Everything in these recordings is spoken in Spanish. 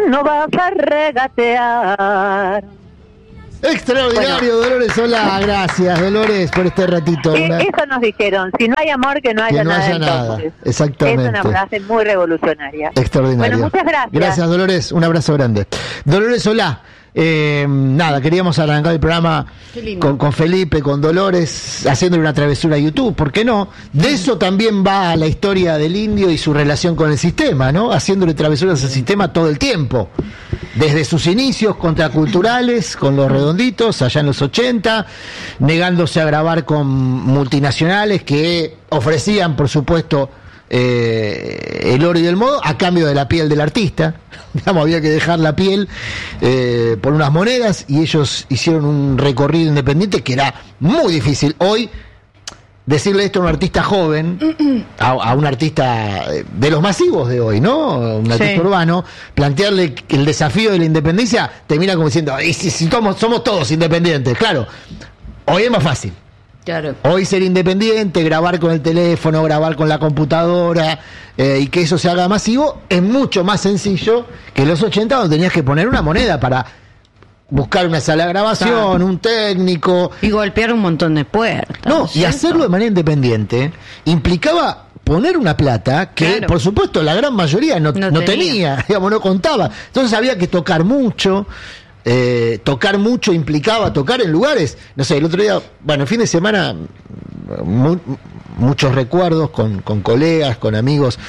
no vas a regatear. Extraordinario, bueno. Dolores Solá, gracias Dolores por este ratito. Eso nos dijeron, si no hay amor que no haya, nada. Exactamente. Es una frase muy revolucionaria. Extraordinario. Bueno, muchas gracias. Gracias Dolores, un abrazo grande. Dolores Solá. Nada, queríamos arrancar el programa con Felipe, con Dolores, haciéndole una travesura a YouTube, ¿por qué no? De eso también va la historia del indio y su relación con el sistema, ¿no? Haciéndole travesuras al sistema todo el tiempo. Desde sus inicios contraculturales, con los redonditos, allá en los 80, negándose a grabar con multinacionales que ofrecían, por supuesto, el oro y el modo a cambio de la piel del artista. Digamos, había que dejar la piel por unas monedas, y ellos hicieron un recorrido independiente que era muy difícil. Hoy decirle esto a un artista joven, a un artista de los masivos de hoy, ¿no? Un artista urbano, plantearle el desafío de la independencia, termina como diciendo, ¿y si somos todos independientes? Claro, hoy es más fácil. Claro. Hoy ser independiente, grabar con el teléfono, grabar con la computadora, y que eso se haga masivo, es mucho más sencillo que en los 80, donde tenías que poner una moneda para buscar una sala de grabación, un técnico. Y golpear un montón de puertas. No, y hacerlo de manera independiente implicaba poner una plata que, por supuesto, la gran mayoría no tenía, digamos, no contaba. Entonces había que tocar mucho. Tocar mucho implicaba tocar en lugares, no sé, el otro día, bueno, el fin de semana, muchos recuerdos con colegas, con amigos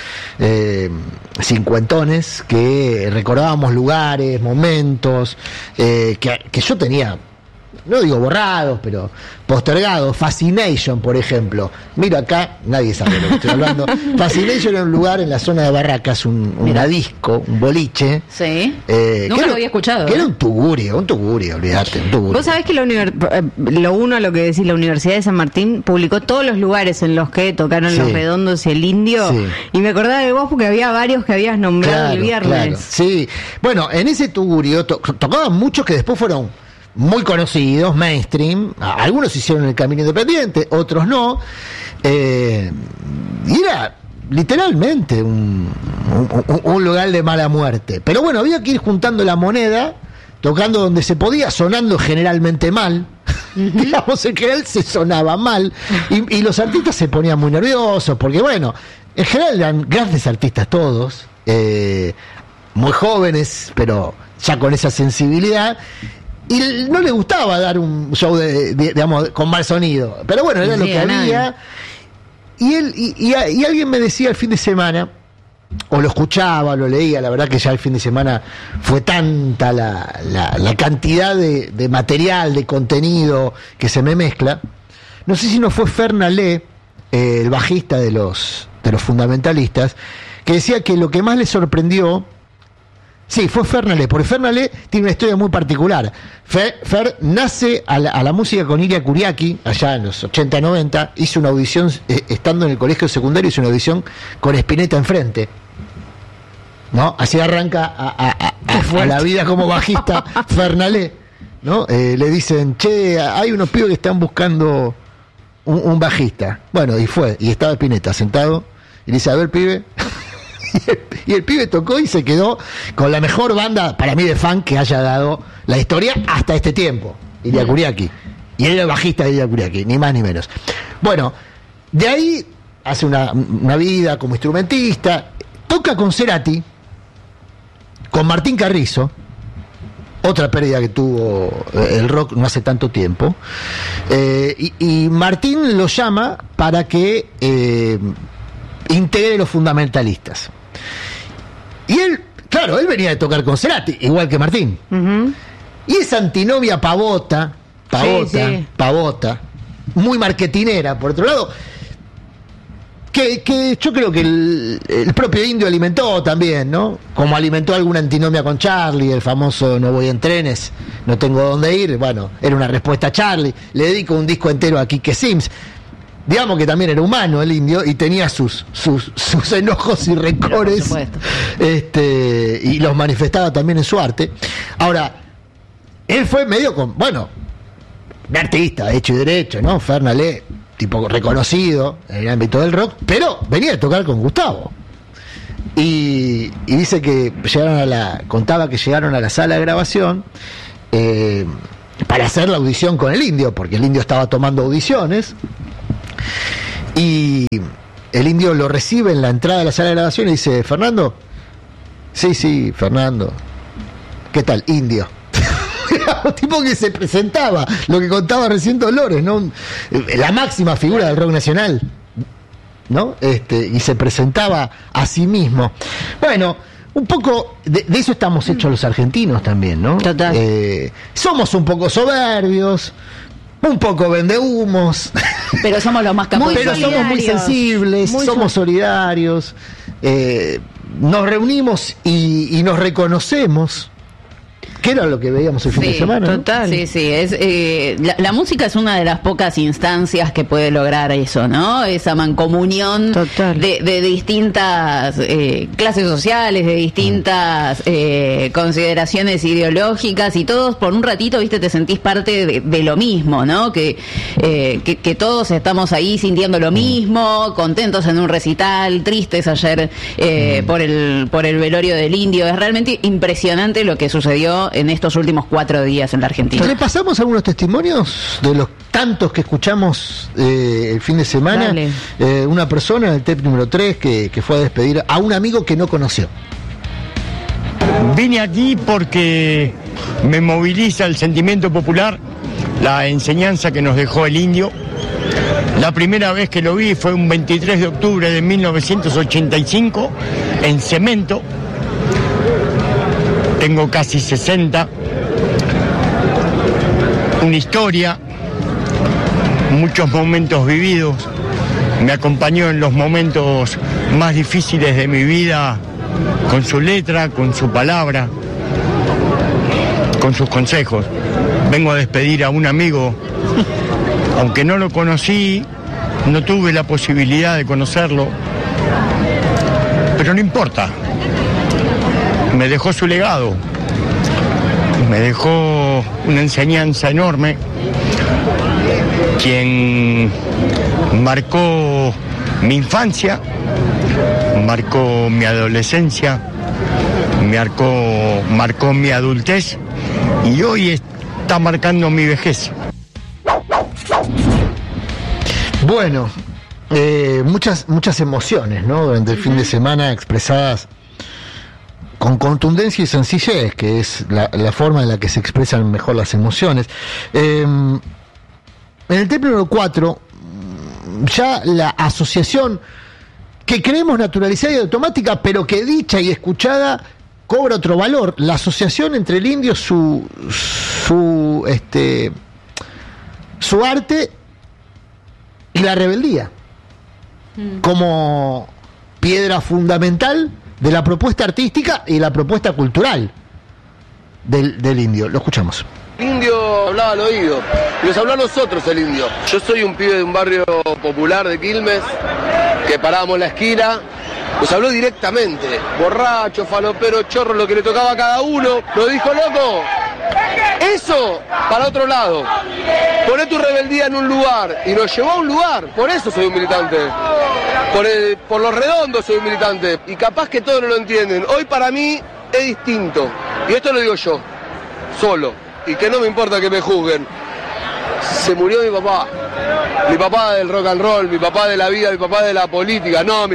cincuentones, que recordábamos lugares, momentos, que yo tenía, no digo borrados, pero postergados. Fascination, por ejemplo. Miro acá, nadie sabe de lo que estoy hablando. Fascination era un lugar en la zona de Barracas, una disco, un boliche. Sí. Nunca lo había escuchado. Que era un tugurio, olvídate, un tugurio. Vos sabés que lo que decís, la Universidad de San Martín publicó todos los lugares en los que tocaron Los Redondos y el Indio. Sí. Y me acordaba de vos porque había varios que habías nombrado el viernes. Claro. Sí. Bueno, en ese tugurio tocaban muchos que después fueron muy conocidos, mainstream. Algunos hicieron el camino independiente, otros no. Y era literalmente un lugar de mala muerte. Pero bueno, había que ir juntando la moneda, tocando donde se podía, sonando generalmente mal. Digamos, en general se sonaba mal. Y los artistas se ponían muy nerviosos, porque bueno, en general eran grandes artistas todos, muy jóvenes, pero ya con esa sensibilidad. Y no le gustaba dar un show digamos, con mal sonido. Pero bueno, era lo que había. Y alguien me decía el fin de semana, o lo escuchaba, lo leía, la verdad que ya el fin de semana fue tanta la cantidad de material, de contenido que se me mezcla. No sé si no fue Fernalé, el bajista de los fundamentalistas, que decía que lo que más le sorprendió. Sí, fue Fernalé, porque Fernalé tiene una historia muy particular. Fer nace a la música con Ilia Kuriaki, allá en los 80-90, hizo una audición, estando en el colegio secundario, hizo una audición con Spinetta enfrente. ¿No? Así arranca a la vida como bajista Fernalé, ¿no? Le dicen, che, hay unos pibes que están buscando un bajista. Bueno, y estaba Spinetta sentado, y le dice, a ver, pibe. Y el pibe tocó y se quedó con la mejor banda para mí de funk que haya dado la historia hasta este tiempo, Ilia Kuriaki. Y él era el bajista de Ilia Kuriaki, ni más ni menos. Bueno, de ahí hace una vida como instrumentista, toca con Cerati, con Martín Carrizo, otra pérdida que tuvo el rock no hace tanto tiempo, y Martín lo llama para que integre los fundamentalistas. Y él venía de tocar con Cerati, igual que Martín. Y esa antinomia pavota, muy marketinera, por otro lado, que yo creo que el propio Indio alimentó también, ¿no? Como alimentó alguna antinomia con Charlie, el famoso no voy en trenes, no tengo dónde ir. Bueno, era una respuesta a Charlie. Le dedico un disco entero a Quique Sims. Digamos que también era humano el Indio y tenía sus enojos y rencores, y los manifestaba también en su arte. Ahora, él fue medio un artista hecho y derecho, ¿no? Fernalé, tipo reconocido en el ámbito del rock, pero venía a tocar con Gustavo. y dice que contaba que llegaron a la sala de grabación para hacer la audición con el Indio, porque el Indio estaba tomando audiciones, y el Indio lo recibe en la entrada de la sala de grabación y dice: ¿Fernando? Sí, Fernando. ¿Qué tal, Indio? Era un tipo que se presentaba, lo que contaba recién Dolores, ¿no? La máxima figura del rock nacional, ¿no? Y se presentaba a sí mismo. Bueno, un poco de eso estamos hechos los argentinos también, ¿no? Total. Somos un poco soberbios, un poco vendehumos, pero somos los más capaces. Pero somos muy sensibles, somos solidarios, nos reunimos y nos reconocemos. ¿Qué era lo que veíamos el fin de semana? Total. ¿No? Sí. La música es una de las pocas instancias que puede lograr eso, ¿no? Esa mancomunión de distintas clases sociales, de distintas consideraciones ideológicas, y todos por un ratito, viste, te sentís parte de lo mismo, ¿no? Que todos estamos ahí sintiendo lo mismo, contentos en un recital, tristes ayer por el velorio del Indio. Es realmente impresionante lo que sucedió en estos últimos 4 días en la Argentina. ¿Le pasamos algunos testimonios de los tantos que escuchamos el fin de semana? Una persona en el TEP número 3 que fue a despedir a un amigo que no conoció. Vine aquí porque me moviliza el sentimiento popular, la enseñanza que nos dejó el Indio. La primera vez que lo vi fue un 23 de octubre de 1985 en Cemento. Tengo casi 60, una historia, muchos momentos vividos, me acompañó en los momentos más difíciles de mi vida, con su letra, con su palabra, con sus consejos. Vengo a despedir a un amigo, aunque no lo conocí, no tuve la posibilidad de conocerlo, pero no importa. Me dejó su legado, me dejó una enseñanza enorme, quien marcó mi infancia, marcó mi adolescencia, marcó mi adultez, y hoy está marcando mi vejez. Bueno, muchas emociones, ¿no? Durante el fin de semana expresadas con contundencia y sencillez, que es la forma en la que se expresan mejor las emociones. En el TEP número 4, ya la asociación que creemos naturalizada y automática, pero que dicha y escuchada cobra otro valor. La asociación entre el Indio, su arte y la rebeldía, como piedra fundamental de la propuesta artística y la propuesta cultural del Indio. Lo escuchamos. El Indio hablaba al oído, y nos habló a nosotros el Indio. Yo soy un pibe de un barrio popular de Quilmes, que parábamos en la esquina, nos habló directamente, borracho, falopero, chorro, lo que le tocaba a cada uno, nos dijo: loco, eso para otro lado, poné tu rebeldía en un lugar, y nos llevó a un lugar. Por eso soy un militante, por los redondos soy un militante, y capaz que todos no lo entienden. Hoy para mí es distinto, y esto lo digo yo, solo, y que no me importa que me juzguen. Se murió mi papá del rock and roll, mi papá de la vida, mi papá de la política, no mi